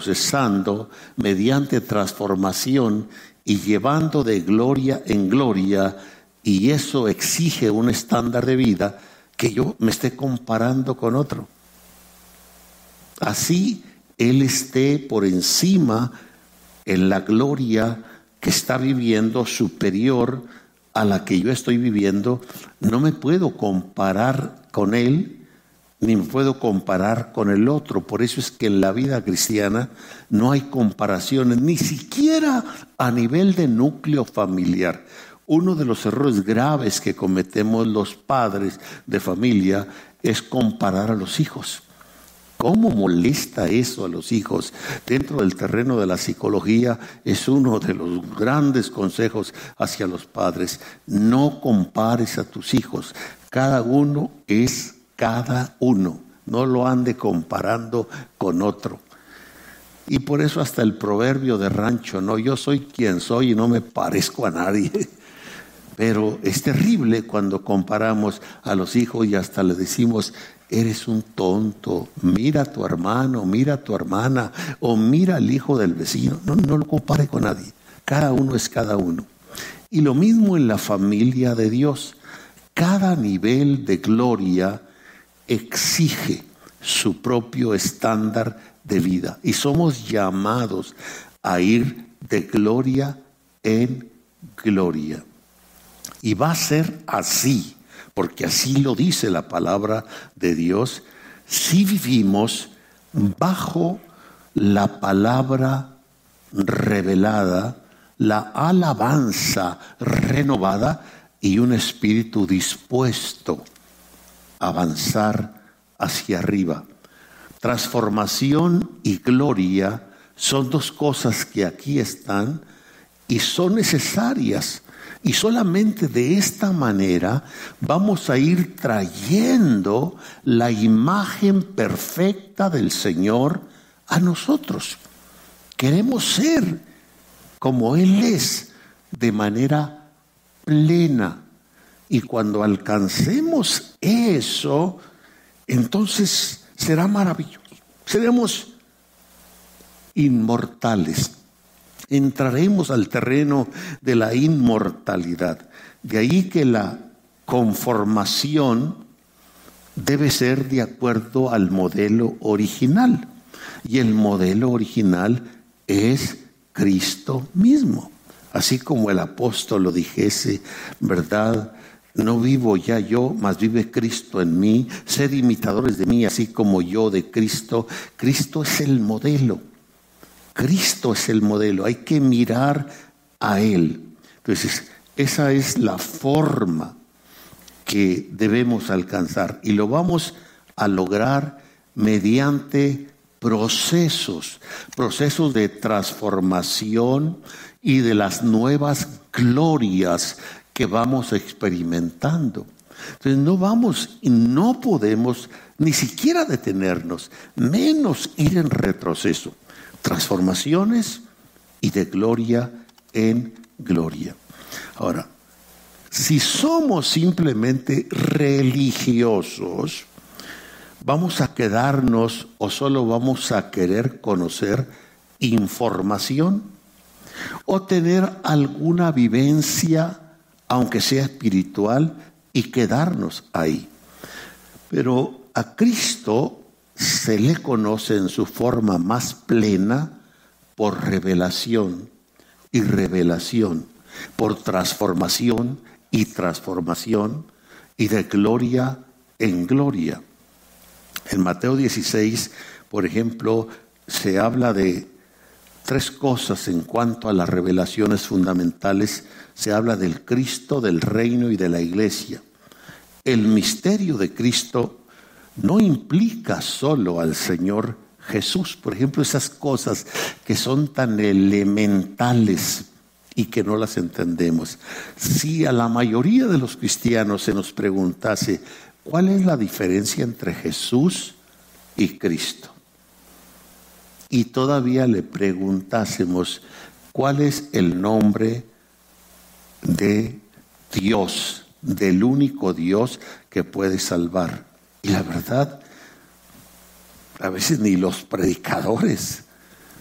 procesando mediante transformación y llevando de gloria en gloria, y eso exige un estándar de vida que yo me esté comparando con otro. Así Él esté por encima en la gloria que está viviendo, superior a la que yo estoy viviendo. No me puedo comparar con Él, ni me puedo comparar con el otro. Por eso es que en la vida cristiana no hay comparaciones, ni siquiera a nivel de núcleo familiar. Uno de los errores graves que cometemos los padres de familia es comparar a los hijos. ¿Cómo molesta eso a los hijos? Dentro del terreno de la psicología es uno de los grandes consejos hacia los padres. No compares a tus hijos. Cada uno es cada uno. No lo ande comparando con otro. Y por eso hasta el proverbio de rancho, ¿no? Yo soy quien soy y no me parezco a nadie. Pero es terrible cuando comparamos a los hijos y hasta le decimos: eres un tonto, mira a tu hermano, mira a tu hermana, o mira al hijo del vecino. No lo compare con nadie. Cada uno es cada uno. Y lo mismo en la familia de Dios. Cada nivel de gloria exige su propio estándar de vida. Y somos llamados a ir de gloria en gloria. Y va a ser así, porque así lo dice la palabra de Dios, si vivimos bajo la palabra revelada, la alabanza renovada y un espíritu dispuesto a avanzar hacia arriba. Transformación y gloria son dos cosas que aquí están y son necesarias. Y solamente de esta manera vamos a ir trayendo la imagen perfecta del Señor a nosotros. Queremos ser como Él es, de manera plena. Y cuando alcancemos eso, entonces será maravilloso. Seremos inmortales. Entraremos al terreno de la inmortalidad. De ahí que la conformación debe ser de acuerdo al modelo original. Y el modelo original es Cristo mismo. Así como el apóstol lo dijese, ¿verdad? No vivo ya yo, mas vive Cristo en mí. Sed imitadores de mí, así como yo de Cristo. Cristo es el modelo. Cristo es el modelo, hay que mirar a Él. Entonces, esa es la forma que debemos alcanzar y lo vamos a lograr mediante procesos de transformación y de las nuevas glorias que vamos experimentando. Entonces no podemos ni siquiera detenernos, menos ir en retroceso. Transformaciones y de gloria en gloria. Ahora, si somos simplemente religiosos, vamos a quedarnos o solo vamos a querer conocer información o tener alguna vivencia, aunque sea espiritual, y quedarnos ahí. Pero a Cristo se le conoce en su forma más plena por revelación y revelación, por transformación y transformación, y de gloria en gloria. En Mateo 16, por ejemplo, se habla de tres cosas en cuanto a las revelaciones fundamentales. Se habla del Cristo, del reino y de la iglesia. El misterio de Cristo no implica solo al Señor Jesús. Por ejemplo, esas cosas que son tan elementales y que no las entendemos. Si a la mayoría de los cristianos se nos preguntase ¿cuál es la diferencia entre Jesús y Cristo? Y todavía le preguntásemos ¿cuál es el nombre de Dios, del único Dios que puede salvar? Y la verdad, a veces ni los predicadores